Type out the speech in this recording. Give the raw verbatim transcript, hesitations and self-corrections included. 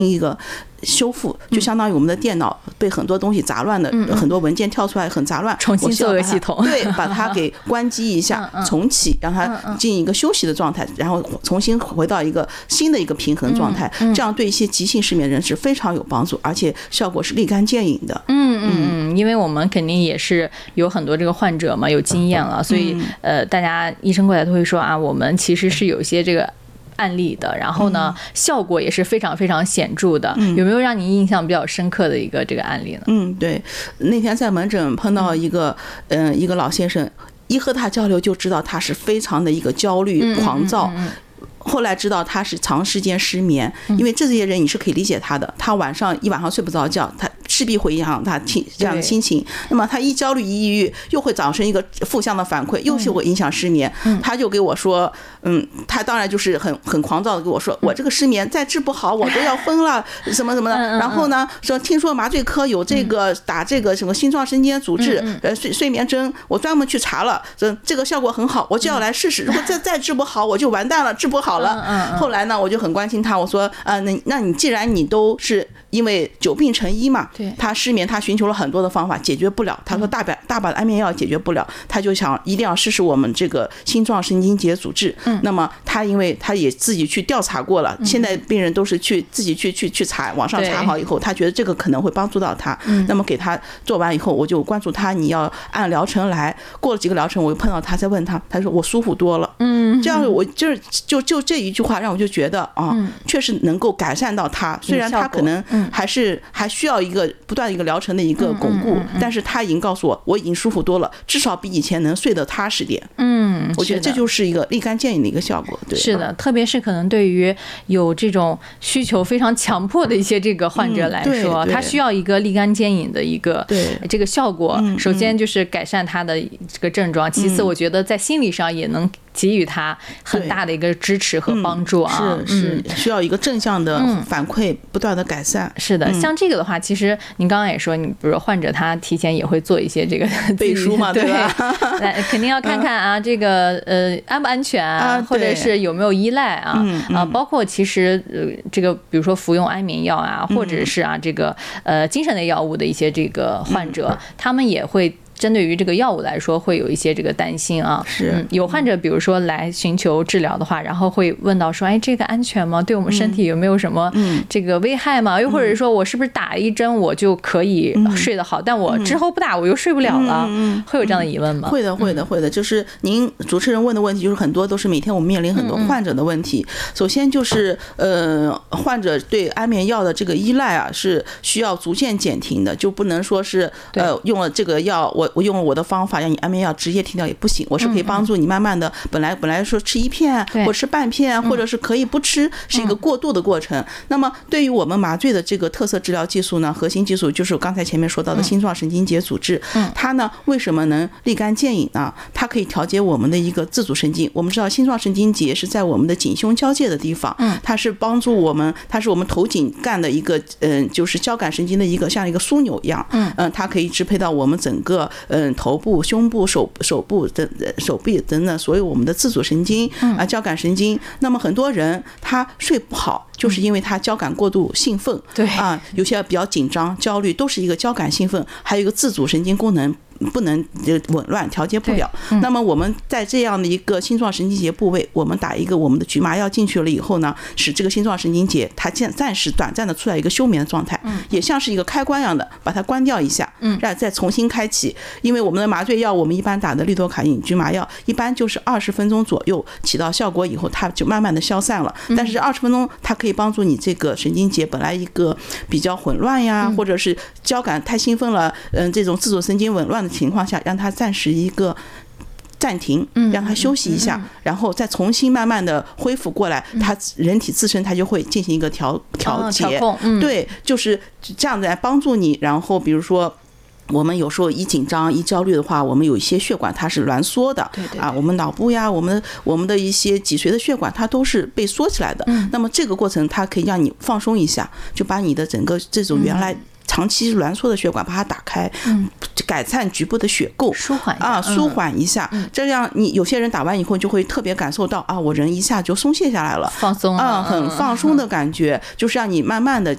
一个修复，就相当于我们的电脑被很多东西杂乱的、嗯、很多文件跳出来很杂乱， 重新做个系统， 对，把它给关机一下，嗯嗯重启，让它进一个休息的状态，然后重新回到一个新的一个平衡状态，嗯嗯、这样对一些急性失眠人是非常有帮助，而且效果是立竿见影的。 嗯嗯嗯，因为我们肯定也是有很多这个患者嘛，有经验了，所以呃，大家医生过来都会说啊，我们其实是有一些这个案例的，然后呢、嗯、效果也是非常非常显著的、嗯、有没有让你印象比较深刻的一个这个案例呢？ 嗯，对，那天在门诊碰到一个嗯、呃、一个老先生，一和他交流就知道他是非常的一个焦虑狂躁、嗯嗯嗯嗯，后来知道他是长时间失眠，因为这些人你是可以理解他的，他晚上一晚上睡不着觉，他势必会影响他这样的心情，那么他一焦虑一抑郁又会造成一个负向的反馈，又是会影响失眠、嗯、他就给我说嗯，他当然就是很很狂躁的跟我说、嗯、我这个失眠再治不好我都要疯了什么什么的、嗯、然后呢说听说麻醉科有这个打这个什么心脏神经阻滞、嗯呃、睡睡眠针，我专门去查了，这个效果很好，我就要来试试，如果再再治不好我就完蛋了，治不好了、嗯嗯、后来呢我就很关心他，我说呃那那你既然你都是因为久病成医嘛，他失眠他寻求了很多的方法解决不了，他说大把大把的安眠药解决不了，他就想一定要试试我们这个心脏神经节阻滞、嗯、那么他因为他也自己去调查过了、嗯、现在病人都是去自己去去去查，网上查好以后他觉得这个可能会帮助到他、嗯、那么给他做完以后我就关注他，你要按疗程来，过了几个疗程我又碰到他再问他，他说我舒服多了，嗯，这样我就是就就这一句话让我就觉得啊，确、嗯、实能够改善到他，虽然他可能还是还需要一个不断一个疗程的一个巩固、嗯嗯嗯嗯、但是他已经告诉我我已经舒服多了，至少比以前能睡得踏实点，嗯，我觉得这就是一个立竿见影的一个效果，对， 是的，特别是可能对于有这种需求非常强迫的一些这个患者来说、嗯、他需要一个立竿见影的一个这个效果、嗯、首先就是改善他的这个症状、嗯、其次我觉得在心理上也能给予他很大的一个支持和帮助啊， 是是、嗯、需要一个正向的反馈、嗯、不断的改善， 是的、嗯、像这个的话其实您刚刚也说你比如说患者他提前也会做一些这个背书嘛，对吧？ 对，肯定要看看啊、嗯、这个呃安不安全啊，或者是有没有依赖啊、嗯嗯、啊，包括其实呃这个比如说服用安眠药啊，或者是啊这个呃精神类药物的一些这个患者、嗯、他们也会针对于这个药物来说会有一些这个担心啊， 是、 嗯、有患者比如说来寻求治疗的话，然后会问到说，哎，这个安全吗？对我们身体有没有什么这个危害吗？嗯、又或者说我是不是打一针我就可以睡得好，嗯、但我之后不打我又睡不了了，嗯、会有这样的疑问吗？ 会的，会的，会的。就是您主持人问的问题，就是很多都是每天我们面临很多患者的问题。嗯、首先就是呃，患者对安眠药的这个依赖啊，是需要逐渐减停的，就不能说是呃用了这个药我。我用了我的方法让你安眠药直接停掉也不行，我是可以帮助你慢慢的，本来本来说吃一片或吃半片，或者是可以不吃，是一个过渡的过程。那么对于我们麻醉的这个特色治疗技术呢，核心技术就是刚才前面说到的心脏神经节阻滞，它呢为什么能立竿见影呢？它可以调节我们的一个自主神经。我们知道心脏神经节是在我们的颈胸交界的地方，它是帮助我们，它是我们头颈干的一个嗯，就是交感神经的一个像一个枢纽一样，嗯，它可以支配到我们整个嗯，头部、胸部、手手部等手臂等等，所有我们的自主神经啊、交感神经。那么很多人他睡不好，就是因为他交感过度兴奋，对啊，有些比较紧张、焦虑，都是一个交感兴奋，还有一个自主神经功能不能紊乱，调节不了。那么我们在这样的一个心脏神经节部位，我们打一个我们的局麻药进去了以后呢，使这个心脏神经节它暂时短暂的出来一个休眠的状态，也像是一个开关一样的把它关掉一下，让再重新开启。因为我们的麻醉药，我们一般打的利多卡因局麻药，一般就是二十分钟左右起到效果以后，它就慢慢的消散了。但是这二十分钟它可以帮助你这个神经节本来一个比较混乱呀，或者是交感太兴奋了，嗯，这种自主神经紊乱的情况下，让它暂时一个暂停，让它休息一下，然后再重新慢慢的恢复过来，它人体自身它就会进行一个调调节，对，就是这样子来帮助你。然后比如说我们有时候一紧张一焦虑的话，我们有一些血管它是挛缩的，对对啊，我们脑部呀，我们我们的一些脊髓的血管它都是被缩起来的，嗯，那么这个过程它可以让你放松一下，就把你的整个这种原来长期挛缩的血管把它打开，嗯，改善局部的血构， 舒缓啊，舒缓一下，嗯，这样你有些人打完以后就会特别感受到啊，我人一下就松懈下来了， 放松了， 啊，很放松的感觉，嗯，就是让你慢慢的